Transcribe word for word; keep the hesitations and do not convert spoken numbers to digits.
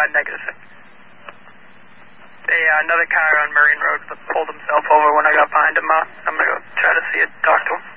Uh, negative. A, uh, another car on Marine Road pulled himself over when I got behind him. Uh, I'm going to go try to see it, talk to him.